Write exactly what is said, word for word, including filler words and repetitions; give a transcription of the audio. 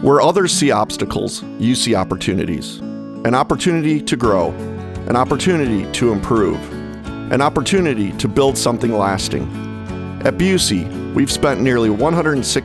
Where others see obstacles, you see opportunities. An opportunity to grow, an opportunity to improve, an opportunity to build something lasting. At Busey, we've spent nearly one hundred sixty